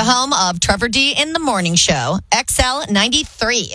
home of Trevor D in the morning show, XL 93.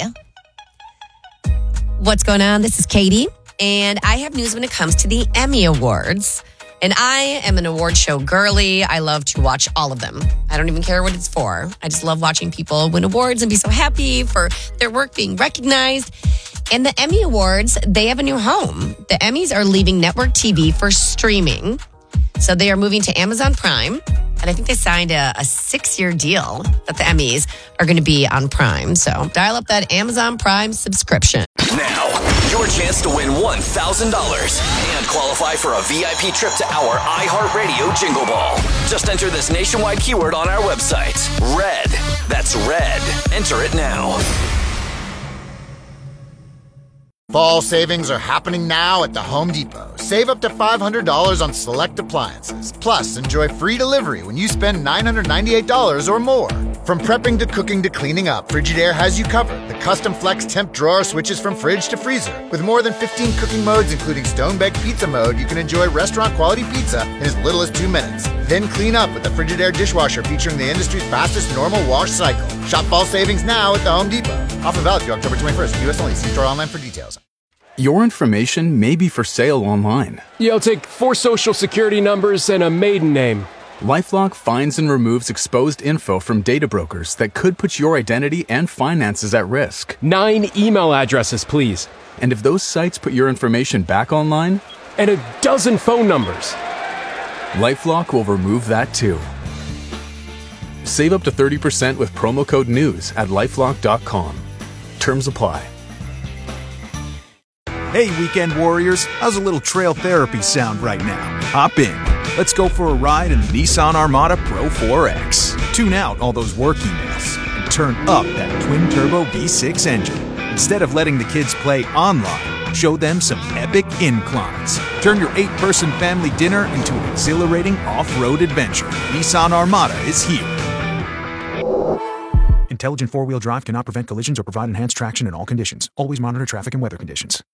What's going on? This is Katie, and I have news when it comes to the Emmy Awards. And I am an award show girly. I love to watch all of them. I don't even care what it's for. I just love watching people win awards and be so happy for their work being recognized. And the Emmy Awards, they have a new home. The Emmys are leaving network TV for streaming. So they are moving to Amazon Prime. And I think they signed a 6-year deal that the Emmys are going to be on Prime. So dial up that Amazon Prime subscription. Now, your chance to win $1,000 and qualify for a VIP trip to our iHeartRadio Jingle Ball. Just enter this nationwide keyword on our website. RED. That's RED. Enter it now. Fall savings are happening now at the Home Depot. Save up to $500 on select appliances. Plus, enjoy free delivery when you spend $998 or more. From prepping to cooking to cleaning up, Frigidaire has you covered. The custom flex temp drawer switches from fridge to freezer. With more than 15 cooking modes, including stone-baked pizza mode, you can enjoy restaurant-quality pizza in as little as 2 minutes. Then clean up with the Frigidaire dishwasher featuring the industry's fastest normal wash cycle. Shop fall savings now at the Home Depot. Offer valid through October 21st. U.S. only. See store online for details. Your information may be for sale online. Yeah, I'll take 4 social security numbers and a maiden name. LifeLock finds and removes exposed info from data brokers that could put your identity and finances at risk. 9 email addresses, please. And if those sites put your information back online? And a dozen phone numbers. LifeLock will remove that too. Save up to 30% with promo code NEWS at LifeLock.com. Terms apply. Hey, weekend warriors, how's a little trail therapy sound right now? Hop in. Let's go for a ride in the Nissan Armada Pro 4X. Tune out all those work emails and turn up that twin-turbo V6 engine. Instead of letting the kids play online, show them some epic inclines. Turn your 8-person family dinner into an exhilarating off-road adventure. Nissan Armada is here. Intelligent four-wheel drive cannot prevent collisions or provide enhanced traction in all conditions. Always monitor traffic and weather conditions.